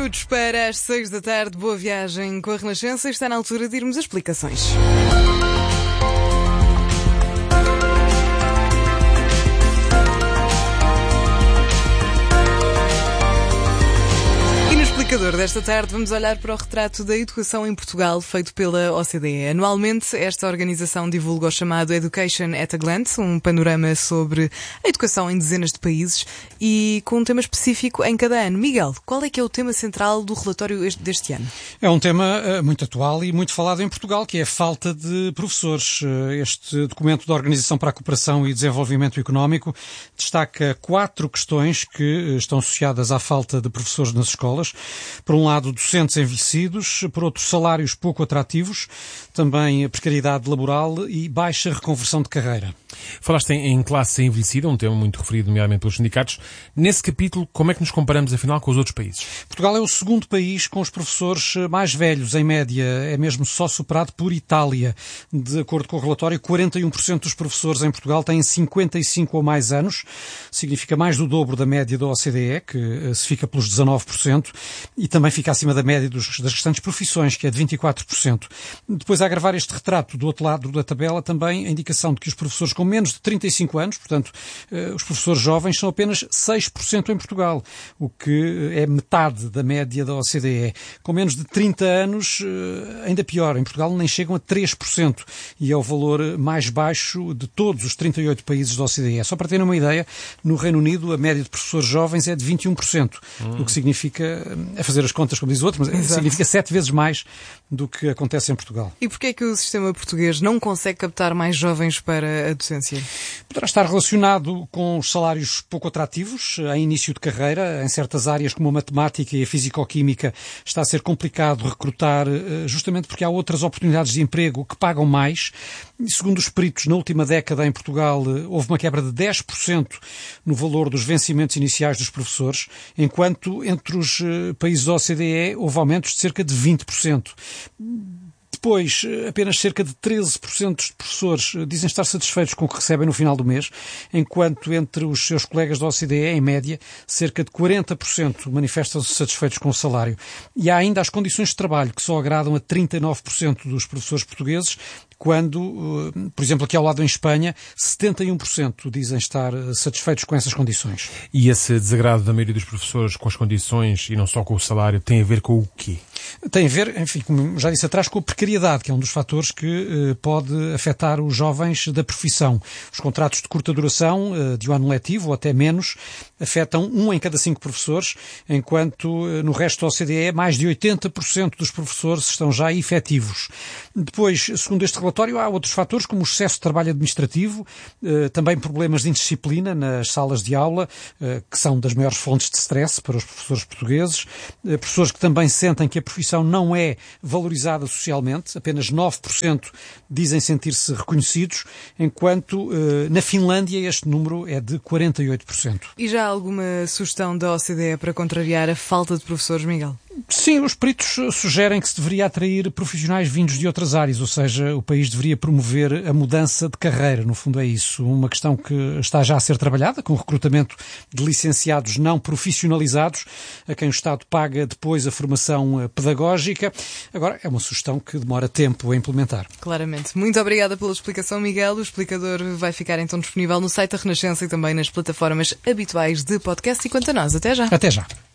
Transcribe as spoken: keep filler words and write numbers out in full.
minutos para as seis da tarde. Boa viagem com a Renascença. Está na altura de irmos a explicações. Desta tarde vamos olhar para o retrato da educação em Portugal feito pela O C D E. Anualmente esta organização divulga o chamado Education at a Glance, um panorama sobre a educação em dezenas de países e com um tema específico em cada ano. Miguel, qual é que é o tema central do relatório deste ano? É um tema uh, muito atual e muito falado em Portugal, que é a falta de professores. Uh, este documento da Organização para a Cooperação e Desenvolvimento Económico destaca quatro questões que uh, estão associadas à falta de professores nas escolas. Por um lado, docentes envelhecidos, por outro, salários pouco atrativos, também a precariedade laboral e baixa reconversão de carreira. Falaste em, em classe envelhecida, um tema muito referido, nomeadamente pelos sindicatos. Nesse capítulo, como é que nos comparamos, afinal, com os outros países? Portugal é o segundo país com os professores mais velhos, em média. É mesmo só superado por Itália. De acordo com o relatório, quarenta e um por cento dos professores em Portugal têm cinquenta e cinco ou mais anos. Significa mais do dobro da média da O C D E, que se fica pelos dezanove por cento. E também fica acima da média dos, das restantes profissões, que é de vinte e quatro por cento. Depois, a agravar este retrato, do outro lado da tabela, também a indicação de que os professores com menos de trinta e cinco anos, portanto, eh, os professores jovens, são apenas seis por cento em Portugal, o que é metade da média da O C D E. Com menos de trinta anos, eh, ainda pior, em Portugal nem chegam a três por cento e é o valor mais baixo de todos os trinta e oito países da O C D E. Só para terem uma ideia, no Reino Unido a média de professores jovens é de vinte e um por cento, hum. o que significa, a fazer as contas como diz o outro, mas Exato. significa sete vezes mais do que acontece em Portugal. E porquê é que o sistema português não consegue captar mais jovens para a docência? Poderá estar relacionado com os salários pouco atrativos em início de carreira. Em certas áreas como a matemática e a fisicoquímica está a ser complicado recrutar, justamente porque há outras oportunidades de emprego que pagam mais. E segundo os peritos, na última década em Portugal houve uma quebra de dez por cento no valor dos vencimentos iniciais dos professores, enquanto entre os países da O C D E houve aumentos de cerca de vinte por cento. Depois, apenas cerca de treze por cento dos professores dizem estar satisfeitos com o que recebem no final do mês, enquanto entre os seus colegas da O C D E, em média, cerca de quarenta por cento manifestam-se satisfeitos com o salário. E há ainda as condições de trabalho, que só agradam a trinta e nove por cento dos professores portugueses, quando, por exemplo, aqui ao lado em Espanha, setenta e um por cento dizem estar satisfeitos com essas condições. E esse desagrado da maioria dos professores com as condições e não só com o salário tem a ver com o quê? Tem a ver, enfim, como já disse atrás, com a precariedade, que é um dos fatores que eh, pode afetar os jovens da profissão. Os contratos de curta duração, eh, de um ano letivo ou até menos, afetam um em cada cinco professores, enquanto eh, no resto da O C D E mais de oitenta por cento dos professores estão já efetivos. Depois, segundo este relatório, há outros fatores como o excesso de trabalho administrativo, eh, também problemas de indisciplina nas salas de aula, eh, que são das maiores fontes de stress para os professores portugueses, eh, professores que também sentem que a profissão não é valorizada socialmente, apenas nove por cento dizem sentir-se reconhecidos, enquanto eh, na Finlândia este número é de quarenta e oito por cento. E já há alguma sugestão da O C D E para contrariar a falta de professores, Miguel? Sim, os peritos sugerem que se deveria atrair profissionais vindos de outras áreas, ou seja, o país deveria promover a mudança de carreira, no fundo é isso. Uma questão que está já a ser trabalhada, com o recrutamento de licenciados não profissionalizados, a quem o Estado paga depois a formação pedagógica. Agora, é uma sugestão que demora tempo a implementar. Claramente. Muito obrigada pela explicação, Miguel. O explicador vai ficar então disponível no site da Renascença e também nas plataformas habituais de podcast. E quanto a nós, até já. Até já.